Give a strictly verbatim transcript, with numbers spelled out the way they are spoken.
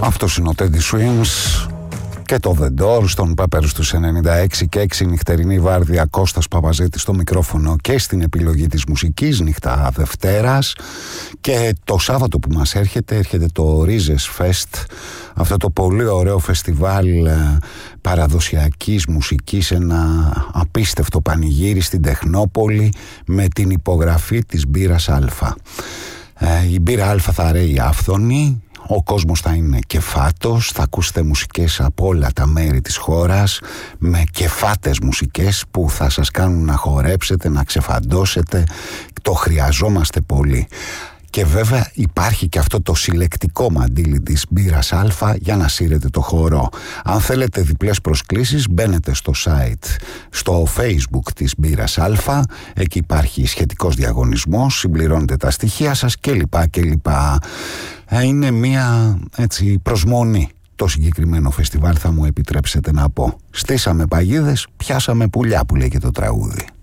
Αυτός είναι ο Teddy Swims και το The Doors των Peppers τους ενενήντα έξι και έξι νυχτερινή βάρδια. Κώστας Παπαζέτης στο μικρόφωνο και στην επιλογή της μουσικής, νύχτα Δευτέρας. Και το Σάββατο που μας έρχεται, έρχεται το Rizes Fest, αυτό το πολύ ωραίο φεστιβάλ παραδοσιακής μουσικής, ένα απίστευτο πανηγύρι στην Τεχνόπολη με την υπογραφή της μπύρας Α. Η μπύρα Α θα ρέει άφθονη. Ο κόσμος θα είναι κεφάτος, θα ακούσετε μουσικές από όλα τα μέρη της χώρας, με κεφάτες μουσικές που θα σας κάνουν να χορέψετε, να ξεφαντώσετε. Το χρειαζόμαστε πολύ. Και βέβαια υπάρχει και αυτό το συλλεκτικό μαντίλι της μπύρας Α για να σύρετε το χορό. Αν θέλετε διπλές προσκλήσεις, μπαίνετε στο site, στο Facebook της μπύρας Α. Εκεί υπάρχει σχετικός διαγωνισμός, συμπληρώνετε τα στοιχεία σας κλπ. κλπ. Είναι μια έτσι προσμονή το συγκεκριμένο φεστιβάλ, θα μου επιτρέψετε να πω. Στήσαμε παγίδες, πιάσαμε πουλιά που λέει και το τραγούδι.